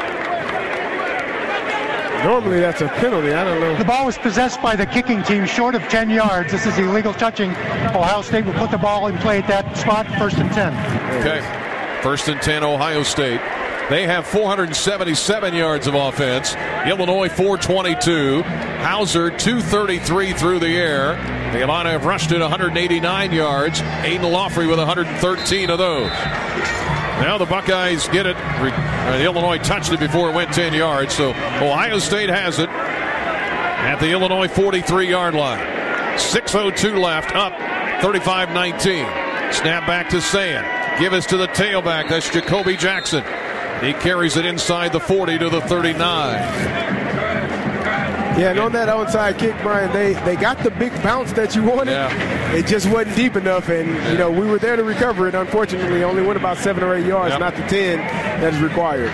Normally that's a penalty. I don't know. The ball was possessed by the kicking team short of ten yards. This is illegal touching. Ohio State will put the ball in play at that spot, first and ten. Okay. First and ten, Ohio State. They have four hundred seventy-seven yards of offense. Illinois, four twenty-two. Hauser, two thirty-three through the air. The Illini have rushed it one hundred eighty-nine yards. Aiden Lawfrey with one hundred thirteen of those. Now the Buckeyes get it. Uh, Illinois touched it before it went ten yards, so Ohio State has it at the Illinois forty-three-yard line. six oh two left, up thirty-five nineteen. Snap back to Sayin. Give us to the tailback. That's Jacoby Jackson. He carries it inside the forty to the thirty-nine. Yeah, and on that onside kick, Brian, they, they got the big bounce that you wanted. Yeah. It just wasn't deep enough, and, yeah. you know, we were there to recover it. Unfortunately, only went about seven or eight yards, yep. not the ten that is required.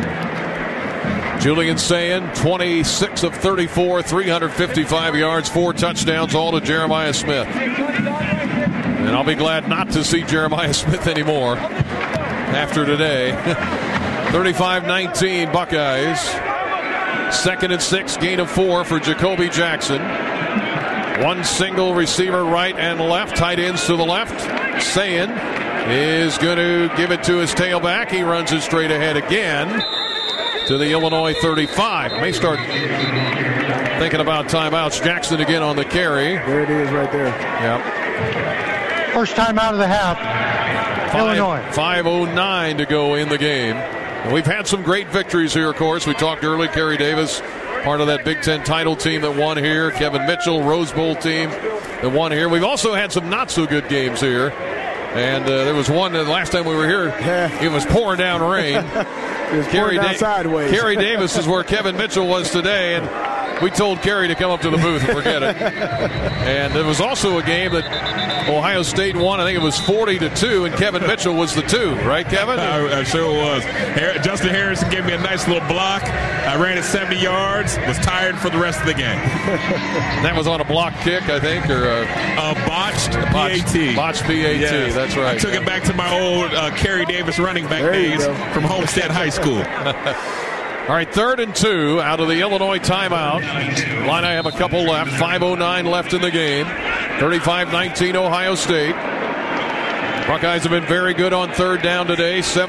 Julian Sayin, twenty-six of thirty-four, three hundred fifty-five yards, four touchdowns, all to Jeremiah Smith. And I'll be glad not to see Jeremiah Smith anymore after today. thirty-five nineteen Buckeyes. Second and six, gain of four for Jacoby Jackson. One single receiver right and left, tight ends to the left. Sayin is going to give it to his tailback. He runs it straight ahead again to the Illinois thirty-five. May start thinking about timeouts. Jackson again on the carry. There it is right there. Yep. First time out of the half. Five, Illinois. five oh nine to go in the game. And we've had some great victories here, of course. We talked earlier, Kerry Davis, part of that Big Ten title team that won here. Kevin Mitchell, Rose Bowl team that won here. We've also had some not-so-good games here. And uh, there was one that last time we were here, yeah. it was pouring down rain. It was Kerry pouring down da- sideways. Kerry Davis is where Kevin Mitchell was today, and we told Kerry to come up to the booth and forget it. And there was also a game that Ohio State won. I think it was forty to two, and Kevin Mitchell was the two, right, Kevin? I, I sure was. Justin Harrison gave me a nice little block. I ran it seventy yards, was tired for the rest of the game. That was on a block kick, I think, or a, a botched, botched P A T. Botched P A T, yes. That's right. I took yeah. it back to my old uh, Kerry Davis running back there days from Homestead High School. All right, third and two out of the Illinois timeout. Illini have a couple left. five oh nine left in the game. thirty-five nineteen Ohio State. Buckeyes have been very good on third down today. Seven